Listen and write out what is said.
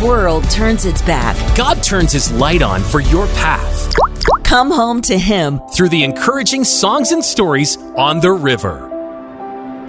world turns its back, God turns His light on for your path come home to Him through the encouraging songs and stories on the river.